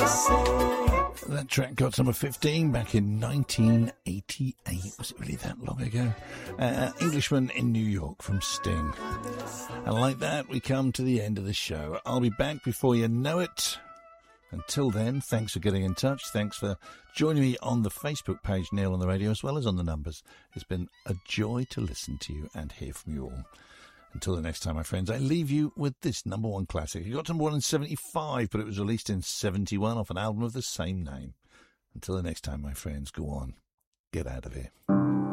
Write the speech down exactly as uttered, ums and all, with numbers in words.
That track got number fifteen back in nineteen eighty-eight. Was it really that long ago? Uh, Englishman in New York from Sting. And like that, we come to the end of the show. I'll be back before you know it. Until then, thanks for getting in touch. Thanks for joining me on the Facebook page, Neil on the Radio, as well as on the numbers. It's been a joy to listen to you and hear from you all. Until the next time, my friends, I leave you with this number one classic. It got number one in seventy-five, but it was released in seventy-one off an album of the same name. Until the next time, my friends, go on. Get out of here.